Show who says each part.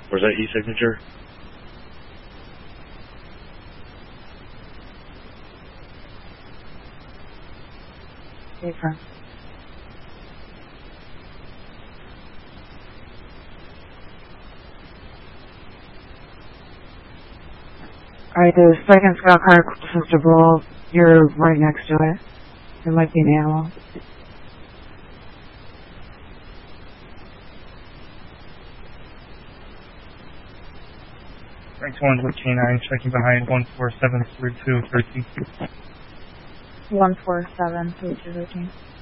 Speaker 1: Or is that e-signature?
Speaker 2: Different. Alright, the second scout car closest to Brule, you're right next to it. There might be an ammo.
Speaker 3: Ranks 1 with K9, checking behind 1473213.
Speaker 2: 1473213.